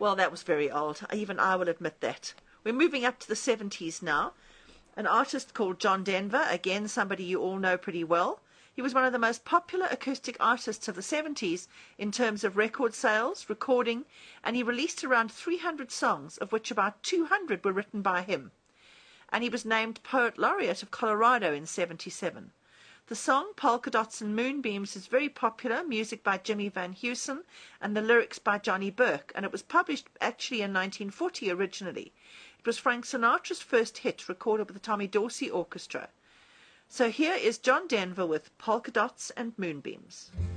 Well, that was very old. Even I will admit that. We're moving up to the 70s now. An artist called John Denver, again, somebody you all know pretty well. He was one of the most popular acoustic artists of the 70s in terms of record sales, recording, and he released around 300 songs, of which about 200 were written by him. And he was named Poet Laureate of Colorado in 77. The song Polka Dots and Moonbeams is very popular, music by Jimmy Van Heusen and the lyrics by Johnny Burke, and it was published actually in 1940 originally. It was Frank Sinatra's first hit, recorded with the Tommy Dorsey Orchestra. So here is John Denver with Polka Dots and Moonbeams.